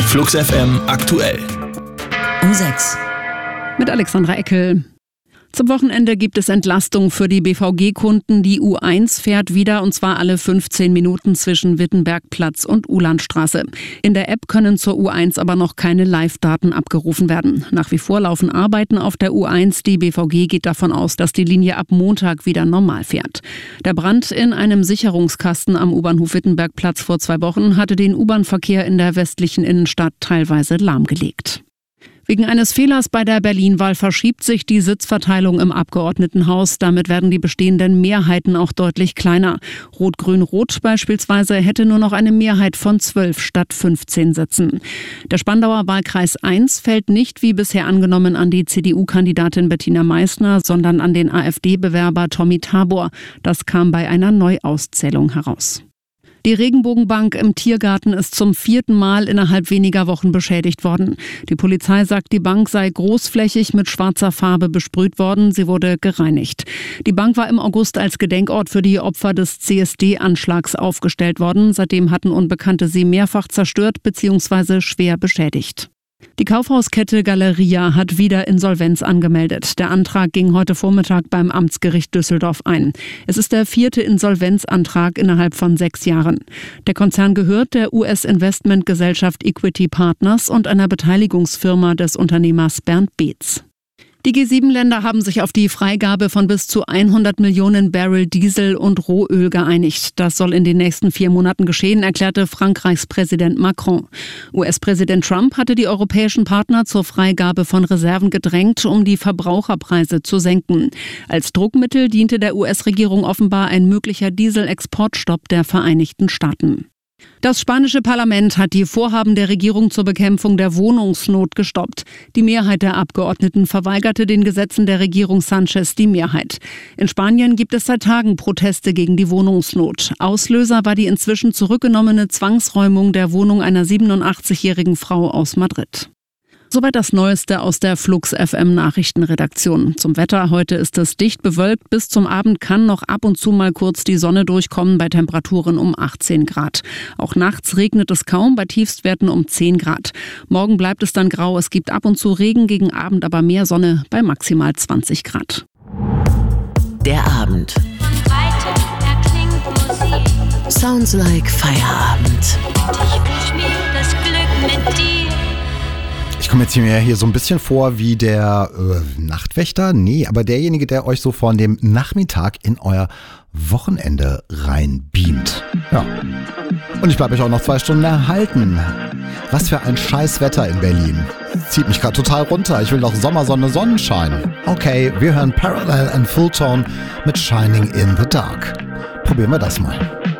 Flux FM aktuell. Um 6. Mit Alexandra Eckel. Zum Wochenende gibt es Entlastung für die BVG-Kunden. Die U1 fährt wieder, und zwar alle 15 Minuten zwischen Wittenbergplatz und Ulandstraße. In der App können zur U1 aber noch keine Live-Daten abgerufen werden. Nach wie vor laufen Arbeiten auf der U1. Die BVG geht davon aus, dass die Linie ab Montag wieder normal fährt. Der Brand in einem Sicherungskasten am U-Bahnhof Wittenbergplatz vor 2 Wochen hatte den U-Bahn-Verkehr in der westlichen Innenstadt teilweise lahmgelegt. Wegen eines Fehlers bei der Berlin-Wahl verschiebt sich die Sitzverteilung im Abgeordnetenhaus. Damit werden die bestehenden Mehrheiten auch deutlich kleiner. Rot-Grün-Rot beispielsweise hätte nur noch eine Mehrheit von 12 statt 15 Sitzen. Der Spandauer Wahlkreis 1 fällt nicht wie bisher angenommen an die CDU-Kandidatin Bettina Meissner, sondern an den AfD-Bewerber Tommy Tabor. Das kam bei einer Neuauszählung heraus. Die Regenbogenbank im Tiergarten ist zum 4. Mal innerhalb weniger Wochen beschädigt worden. Die Polizei sagt, die Bank sei großflächig mit schwarzer Farbe besprüht worden. Sie wurde gereinigt. Die Bank war im August als Gedenkort für die Opfer des CSD-Anschlags aufgestellt worden. Seitdem hatten Unbekannte sie mehrfach zerstört bzw. schwer beschädigt. Die Kaufhauskette Galeria hat wieder Insolvenz angemeldet. Der Antrag ging heute Vormittag beim Amtsgericht Düsseldorf ein. Es ist der 4. Insolvenzantrag innerhalb von 6 Jahren. Der Konzern gehört der US-Investmentgesellschaft Equity Partners und einer Beteiligungsfirma des Unternehmers Bernd Beetz. Die G7-Länder haben sich auf die Freigabe von bis zu 100 Millionen Barrel Diesel und Rohöl geeinigt. Das soll in den nächsten 4 Monaten geschehen, erklärte Frankreichs Präsident Macron. US-Präsident Trump hatte die europäischen Partner zur Freigabe von Reserven gedrängt, um die Verbraucherpreise zu senken. Als Druckmittel diente der US-Regierung offenbar ein möglicher Dieselexportstopp der Vereinigten Staaten. Das spanische Parlament hat die Vorhaben der Regierung zur Bekämpfung der Wohnungsnot gestoppt. Die Mehrheit der Abgeordneten verweigerte den Gesetzen der Regierung Sánchez die Mehrheit. In Spanien gibt es seit Tagen Proteste gegen die Wohnungsnot. Auslöser war die inzwischen zurückgenommene Zwangsräumung der Wohnung einer 87-jährigen Frau aus Madrid. Soweit das Neueste aus der Flux FM Nachrichtenredaktion. Zum Wetter: Heute ist es dicht bewölkt. Bis zum Abend kann noch ab und zu mal kurz die Sonne durchkommen bei Temperaturen um 18 Grad. Auch nachts regnet es kaum, bei Tiefstwerten um 10 Grad. Morgen bleibt es dann grau. Es gibt ab und zu Regen, gegen Abend aber mehr Sonne bei maximal 20 Grad. Der Abend. Sounds like Feierabend. Ich wünsch mir das Glück mit dir. Ich komme jetzt hier so ein bisschen vor wie der Nachtwächter. Nee, aber derjenige, der euch so von dem Nachmittag in euer Wochenende reinbeamt. Ja. Und ich bleibe euch auch noch 2 Stunden erhalten. Was für ein scheiß Wetter in Berlin. Zieht mich gerade total runter. Ich will doch Sommer, Sonne, Sonnenschein. Okay, wir hören Parallel and Fulltone mit Shining in the Dark. Probieren wir das mal.